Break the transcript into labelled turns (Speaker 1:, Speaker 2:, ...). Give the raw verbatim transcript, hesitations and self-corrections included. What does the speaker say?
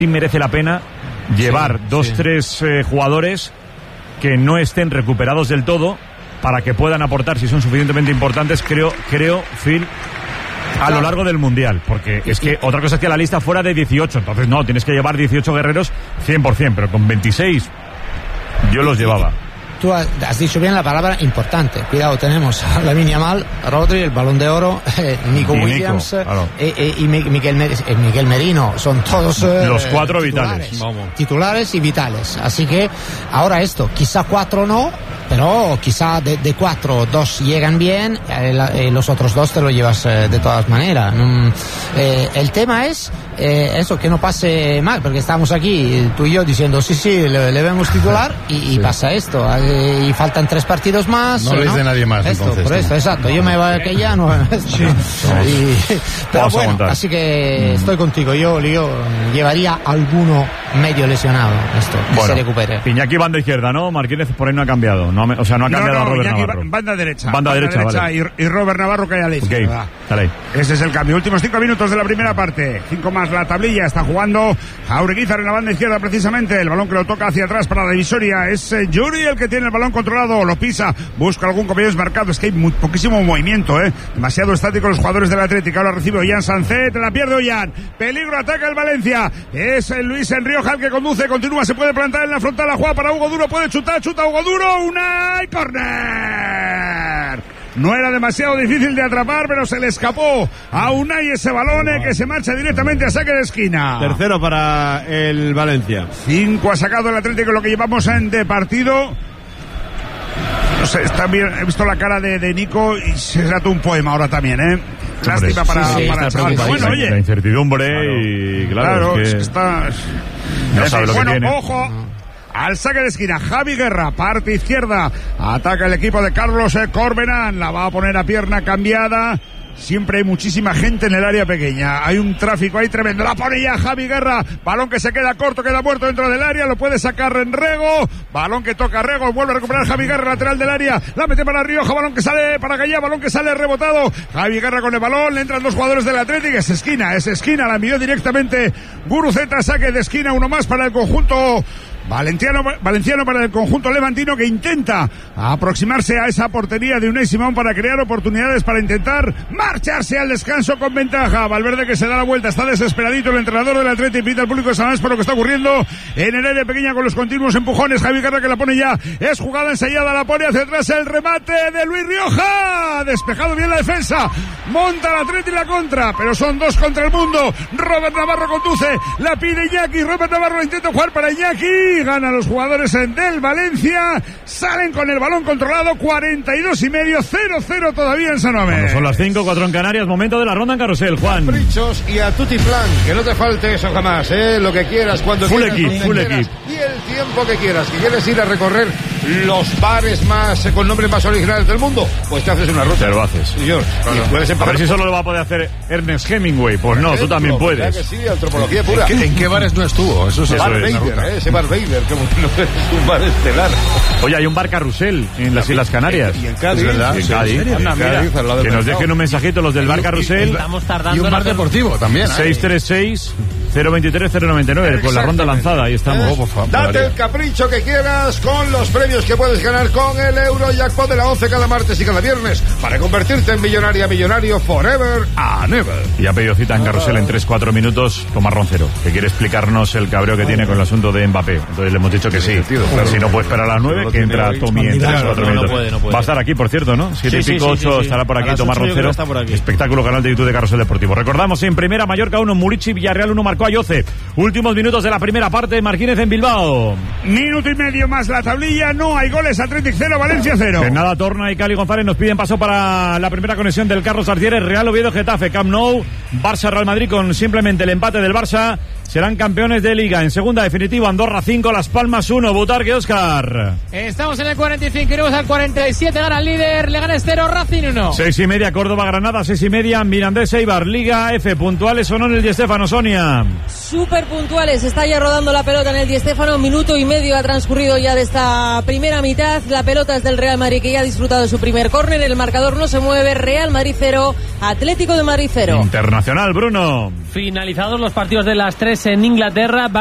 Speaker 1: sí merece la pena llevar sí, dos, sí. tres eh, jugadores que no estén recuperados del todo para que puedan aportar, si son suficientemente importantes, creo, creo, Phil, a lo largo del Mundial, porque es que otra cosa es que la lista fuera de dieciocho, entonces no, tienes que llevar dieciocho guerreros cien por ciento, pero con veintiséis yo los llevaba.
Speaker 2: Tú has dicho bien la palabra importante. Cuidado, tenemos a Lamine Yamal, Rodri, el Balón de Oro, eh, Nico y Williams Nico, claro. eh, eh, y Miguel, eh, Miguel Merino. Son todos eh,
Speaker 1: los cuatro
Speaker 2: titulares,
Speaker 1: vitales. Vamos.
Speaker 2: Titulares y vitales. Así que ahora esto, quizá cuatro no, pero quizá de, de cuatro, dos llegan bien, eh, la, eh, los otros dos te lo llevas eh, de todas maneras. Mm, eh, el tema es eh, eso, que no pase mal, porque estamos aquí, tú y yo, diciendo sí, sí, le, le vemos titular y, y sí. pasa esto. Eh, y faltan tres partidos más.
Speaker 3: No lees ¿no? de nadie más,
Speaker 2: esto,
Speaker 3: entonces.
Speaker 2: Por esto, exacto. Yo me voy a que ya no. Esto, sí. ¿no? Y, pero
Speaker 1: Vamos
Speaker 2: bueno, así que mm. estoy contigo. Yo, yo llevaría alguno medio lesionado, esto, que bueno, se recupere.
Speaker 1: Iñaki banda izquierda, ¿no? Martínez por ahí no ha cambiado. No, o sea, no ha cambiado
Speaker 4: no, no,
Speaker 1: a Robert
Speaker 4: Iñaki,
Speaker 1: Navarro.
Speaker 4: Banda derecha.
Speaker 1: Banda, banda derecha,
Speaker 4: derecha
Speaker 1: vale.
Speaker 4: y, y Robert Navarro que hay a la izquierda.
Speaker 1: Okay.
Speaker 4: Ese es el cambio. Últimos cinco minutos de la primera parte. Cinco más la tablilla. Está jugando Jaureguizar en la banda izquierda precisamente. El balón que lo toca hacia atrás para la divisoria. Es eh, Yuri el que tiene el balón controlado. Lo pisa. Busca algún compañero desmarcado. Es que hay muy, poquísimo movimiento, ¿eh? Demasiado estático los jugadores del Atlético. Ahora recibe Ollán Sancet. La pierde Ollán. Peligro. Ataca el Valencia. Es el Luis Enrioja el que conduce. Continúa. Se puede plantar en la frontal. La juega para Hugo Duro. Puede chutar. Chuta Hugo Duro. Una y córner. No era demasiado difícil de atrapar, pero se le escapó a Unai ese balón eh, que se marcha directamente a saque de esquina.
Speaker 3: Tercero para el Valencia.
Speaker 4: Cinco ha sacado el Atlético, lo que llevamos en de partido. No sé, está bien, he visto la cara de, de Nico y se trata un poema ahora también, ¿eh? Lástima para,
Speaker 1: sí, sí,
Speaker 4: para el chaval. Bueno, oye.
Speaker 1: La incertidumbre claro. y claro,
Speaker 4: claro
Speaker 1: es que
Speaker 4: es que está...
Speaker 1: No sabe lo
Speaker 4: bueno,
Speaker 1: que tiene.
Speaker 4: Ojo. Al saque de esquina, Javi Guerra, parte izquierda, ataca el equipo de Carlos Corberán, la va a poner a pierna cambiada. Siempre hay muchísima gente en el área pequeña. Hay un tráfico ahí tremendo. La pone ya Javi Guerra. Balón que se queda corto, queda muerto dentro del área. Lo puede sacar en Rego. Balón que toca Rego. Vuelve a recuperar Javi Guerra, lateral del área. La mete para Rioja. Balón que sale para Gallá. Balón que sale rebotado. Javi Guerra con el balón. Le entran dos jugadores del Atlético. Es esquina, es esquina. La envió directamente Guruceta. Saque de esquina. Uno más para el conjunto Valenciano, Valenciano para el conjunto levantino, que intenta aproximarse a esa portería de Unai Simón para crear oportunidades para intentar marcharse al descanso con ventaja. Valverde que se da la vuelta, está desesperadito el entrenador del Atlético y pide al público de San Mamés por lo que está ocurriendo en el área pequeña con los continuos empujones. Javi Guerra que la pone ya, es jugada ensayada, la pone hacia atrás, el remate de Luis Rioja, despejado bien la defensa, monta el Atlético y la contra, pero son dos contra el mundo. Robert Navarro conduce, la pide Iñaki, Robert Navarro la intenta jugar para Iñaki. Ganan los jugadores del Valencia, salen con el balón controlado, cuarenta y dos y medio, cero cero todavía en San Mamés.
Speaker 1: Bueno, son las cinco, cuatro en Canarias, momento de la ronda en carrusel, Juan.
Speaker 3: Caprichos y a tutti plan, que no te falte eso jamás, ¿eh? Lo que quieras, cuando
Speaker 1: full
Speaker 3: quieras,
Speaker 1: equip, full equip.
Speaker 3: Y el tiempo que quieras, que quieres ir a recorrer los bares más, con nombres más originales del mundo, pues te haces una ruta.
Speaker 1: Te lo haces.
Speaker 3: Señor,
Speaker 1: claro.
Speaker 3: Puedes
Speaker 1: a ver si solo lo va a poder hacer Ernest Hemingway, pues no,
Speaker 3: ejemplo,
Speaker 1: tú también puedes.
Speaker 3: Que sí, antropología pura.
Speaker 5: ¿En qué, ¿En qué bares no estuvo? Eso es,
Speaker 3: Bar
Speaker 5: eso es
Speaker 3: Vader, ¿eh? Ese Bar Vader, que es un bar estelar.
Speaker 1: Oye, hay un bar Carrusel en las Islas Canarias.
Speaker 3: Y en Cádiz.
Speaker 1: ¿Verdad? En Cádiz.
Speaker 3: En Cádiz, Cádiz, al lado
Speaker 1: que
Speaker 3: del
Speaker 1: nos dejen un mensajito los del bar Carrusel.
Speaker 6: Estamos tardando.
Speaker 5: Y un bar deportivo también.
Speaker 1: seis tres seis, cero veintitrés, cero noventa y nueve. Con la ronda lanzada, ahí estamos.
Speaker 3: Oh, por favor, date el capricho que quieras con los premios que puedes ganar con el Eurojackpot de la once cada martes y cada viernes para convertirte en millonaria, millonario forever and ever.
Speaker 1: Y ha pedido cita en Carrusel en tres cuatro minutos con Marroncero, que quiere explicarnos el cabreo que tiene con el asunto de Mbappé. Entonces le hemos dicho que sí. Si no puede esperar a las nueve, que entra Tommy en tres cuatro minutos.
Speaker 6: No puede, no puede.
Speaker 1: Va a estar aquí, por cierto, ¿no? siete y pico, ocho, estará por aquí Tomás Roncero. Espectáculo, canal de YouTube de Carrusel Deportivo. Recordamos en primera, Mallorca uno, Murici, Villarreal uno, marcó a Yoce. Últimos minutos de la primera parte, Marquínez en Bilbao.
Speaker 4: Minuto y medio más la tablilla, no hay goles, Atlético cero, Valencia cero.
Speaker 1: En nada, Torna y Cali González nos piden paso para la primera conexión del Carlos Artieres, Real Oviedo Getafe, Camp Nou, Barça Real Madrid con simplemente el empate del Barça. Serán campeones de Liga. En segunda definitiva, Andorra cinco, Las Palmas uno. Butarque, Óscar.
Speaker 6: Estamos en el cuarenta y cinco, iremos al cuarenta y siete, gana el líder, Leganés cero, Racing uno.
Speaker 1: Seis y media, Córdoba Granada, seis y media, Mirandés Eibar, Liga F. Puntuales o no en el Di Stéfano, Sonia.
Speaker 7: Súper puntuales, está ya rodando la pelota en el Di Stéfano, minuto y medio ha transcurrido ya de esta primera mitad. La pelota es del Real Madrid, que ya ha disfrutado de su primer córner, el marcador no se mueve, Real Madrid cero, Atlético de Madrid cero.
Speaker 1: Internacional, Bruno.
Speaker 6: Finalizados los partidos de las tres en Inglaterra.